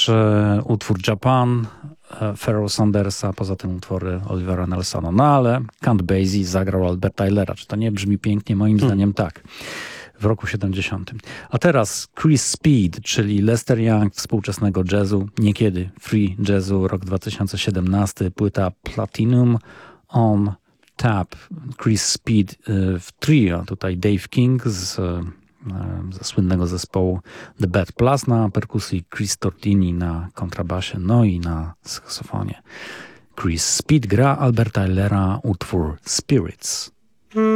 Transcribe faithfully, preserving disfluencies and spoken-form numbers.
też e, utwór Japan e, Pharoah Sandersa, poza tym utwory Olivera Nelsona. No ale Count Basie zagrał Alberta Eilera. Czy to nie brzmi pięknie? Moim hmm. zdaniem tak. W roku siedemdziesiątym. A teraz Chris Speed, czyli Lester Young współczesnego jazzu, niekiedy free jazzu, rok dwa tysiące siedemnasty, płyta Platinum on Tap. Chris Speed w trio, tutaj Dave King z, ze słynnego zespołu The Bad Plus na perkusji, Chris Tortini na kontrabasie, no i na saksofonie. Chris Speed gra Alberta Eilera, utwór Spirits.